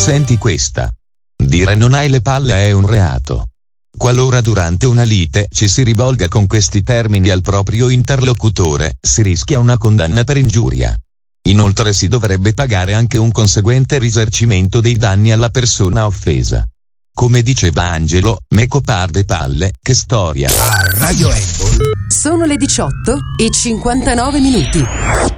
Senti questa. Dire non hai le palle è un reato. Qualora durante una lite ci si rivolga con questi termini al proprio interlocutore, si rischia una condanna per ingiuria. Inoltre si dovrebbe pagare anche un conseguente risarcimento dei danni alla persona offesa. Come diceva Angelo, meco par de palle, che storia. A Radio Embol. Sono le 18:59.